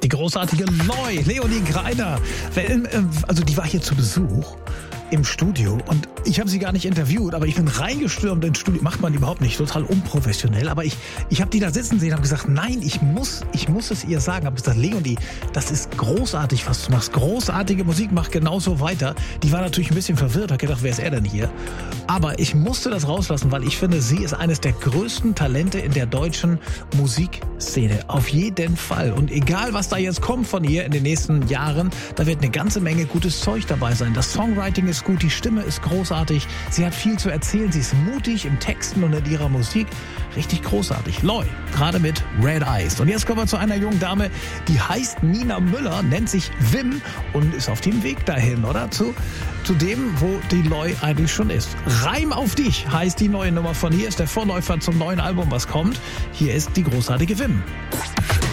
großartige Loy, Leonie Greiner. Also die war hier zu Besuch im Studio und ich habe sie gar nicht interviewt, aber ich bin reingestürmt ins Studio. Macht man überhaupt nicht, total unprofessionell. Aber ich habe die da sitzen sehen, habe gesagt, nein, ich muss es ihr sagen. Habe gesagt, Leonie, das ist großartig, was du machst. Großartige Musik, mach genauso weiter. Die war natürlich ein bisschen verwirrt, hat gedacht, wer ist er denn hier? Aber ich musste das rauslassen, weil ich finde, sie ist eines der größten Talente in der deutschen Musikszene. Auf jeden Fall. Und egal, was da jetzt kommt von ihr in den nächsten Jahren, da wird eine ganze Menge gutes Zeug dabei sein. Das Songwriting ist gut, die Stimme ist großartig, sie hat viel zu erzählen, sie ist mutig im Texten und in ihrer Musik. Richtig großartig. Loy, gerade mit Red Eyes. Und jetzt kommen wir zu einer jungen Dame, die heißt Nina Müller, nennt sich Wim und ist auf dem Weg dahin, oder? Zu dem, wo die Loy eigentlich schon ist. Reim auf dich heißt die neue Nummer von hier, ist der Vorläufer zum neuen Album, was kommt. Hier ist die großartige Wim.